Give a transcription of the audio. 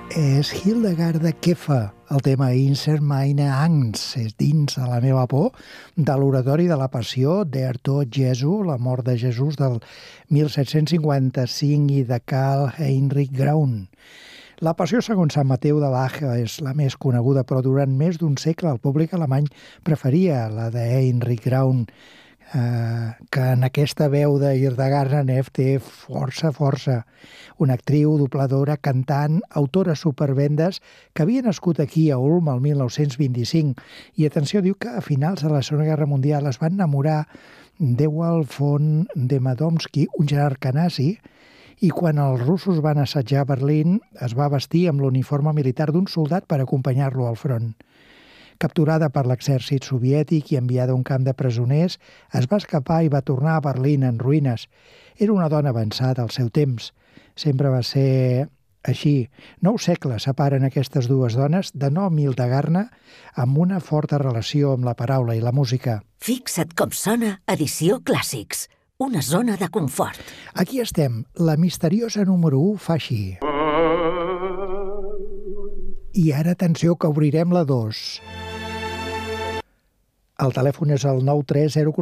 És Hildegard de Kefa, el tema Insert meine Angst, és dins de la meva por, de l'oratori de la Passió Der Tod Jesu, la mort de Jesús del 1755 i de Karl Heinrich Graun. La Passió segons Sant Mateu de Bach és la més coneguda, però durant més d'un segle el públic alemany preferia la de Heinrich Graun, que en aquesta veu de Hildegard Knef té força. Una actriu, dobladora, cantant, autora supervendes que havia nascut aquí a Ulm el 1925. I atenció, diu que a finals de la Segona Guerra Mundial es va enamorar d'Ewald von Demadomski, un jerarca nazi, i quan els russos van assetjar Berlín es va vestir amb l'uniforme militar d'un soldat per acompanyar-lo al front. Capturada per l'exèrcit soviètic i enviada a un camp de presoners, es va escapar i va tornar a Berlín en ruïnes. Era una dona avançada al seu temps. Sempre va ser així. 9 segles separen aquestes dues dones, de nom Hildegard, amb una forta relació amb la paraula i la música. Fixa't com sona Edició Clàssics, una zona de confort. Aquí estem. La misteriosa número 1 fa així. I ara atenció que obrirem la 2. El telèfon és el 930